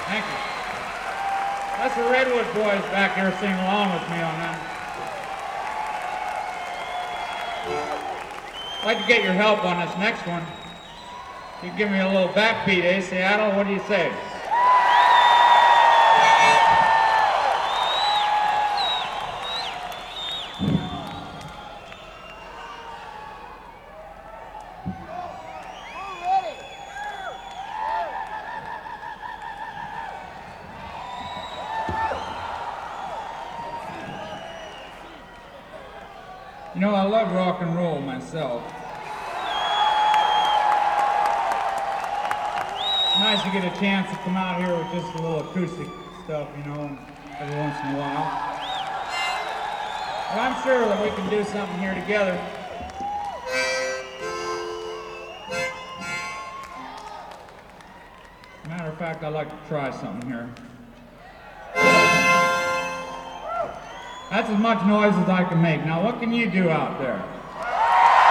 Thank you. That's the Redwood boys back here singing along with me on that. I'd like to get your help on this next one. You give me a little backbeat, eh, Seattle? What do you say? You know, I love rock and roll myself. It's nice to get a chance to come out here with just a little acoustic stuff, you know, every once in a while. But I'm sure that we can do something here together. Matter of fact, I'd like to try something here. That's as much noise as I can make. Now, what can you do out there?